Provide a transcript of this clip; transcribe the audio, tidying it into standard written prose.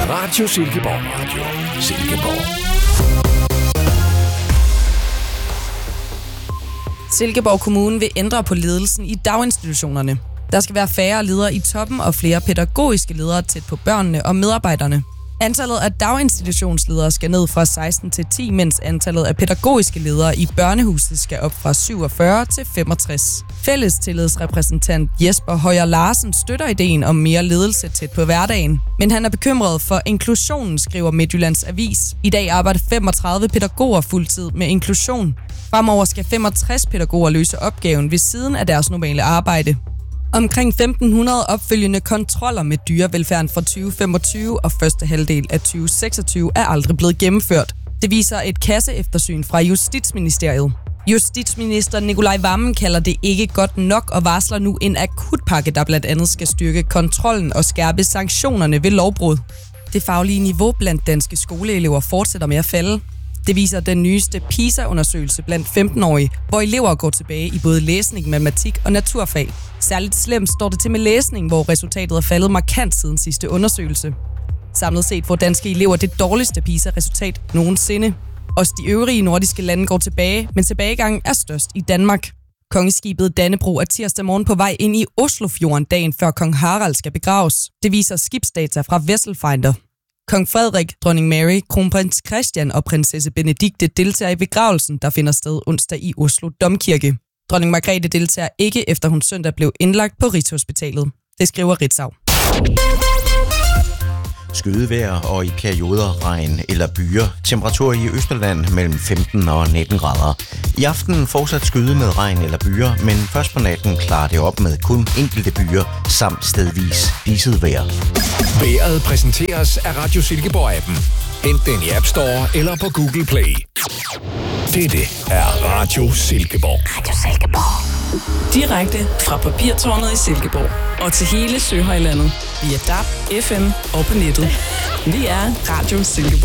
Radio Silkeborg. Radio Silkeborg. Silkeborg Kommune vil ændre på ledelsen i daginstitutionerne. Der skal være færre ledere i toppen og flere pædagogiske ledere tæt på børnene og medarbejderne. Antallet af daginstitutionsledere skal ned fra 16 til 10, mens antallet af pædagogiske ledere i børnehuset skal op fra 47 til 65. Fællestillidsrepræsentant Jesper Højer Larsen støtter ideen om mere ledelse tæt på hverdagen. Men han er bekymret for inklusionen, skriver Midtjyllands Avis. I dag arbejder 35 pædagoger fuldtid med inklusion. Fremover skal 65 pædagoger løse opgaven ved siden af deres normale arbejde. Omkring 1.500 opfølgende kontroller med dyrevelfærden fra 2025 og første halvdel af 2026 er aldrig blevet gennemført. Det viser et kasseeftersyn fra Justitsministeriet. Justitsminister Nicolai Wammen kalder det ikke godt nok og varsler nu en akutpakke, der blandt andet skal styrke kontrollen og skærpe sanktionerne ved lovbrud. Det faglige niveau blandt danske skoleelever fortsætter med at falde. Det viser den nyeste PISA-undersøgelse blandt 15-årige, hvor elever går tilbage i både læsning, matematik og naturfag. Særligt slemt står det til med læsning, hvor resultatet er faldet markant siden sidste undersøgelse. Samlet set får danske elever det dårligste PISA-resultat nogensinde. Også de øvrige nordiske lande går tilbage, men tilbagegangen er størst i Danmark. Kongeskibet Dannebrog er tirsdag morgen på vej ind i Oslofjorden dagen før kong Harald skal begraves. Det viser skibsdata fra Vesselfinder. Kong Frederik, dronning Mary, kronprins Christian og prinsesse Benedikte deltager i begravelsen, der finder sted onsdag i Oslo Domkirke. Dronning Margrethe deltager ikke, efter hun søndag blev indlagt på Rigshospitalet. Det skriver Ritzau. Skydevejr og i perioder regn eller byer. Temperatur i Østjylland mellem 15 og 19 grader. I aften fortsat skyde med regn eller byer, men først på natten klarer det op med kun enkelte byer samt stedvis diset vejr. Vejret præsenteres af Radio Silkeborg-appen. Hent den i App Store eller på Google Play. Dette er Radio Silkeborg. Radio Silkeborg. Direkte fra Papirtårnet i Silkeborg og til hele Søhøjlandet via DAB, FM og på nettet. Vi er Radio Silkeborg.